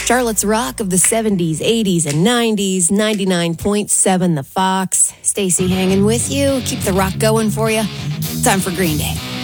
Charlotte's Rock of the 70s, 80s, and 90s, 99.7 The Fox. Stacey hanging with you. Keep the rock going for you. Time for Green Day.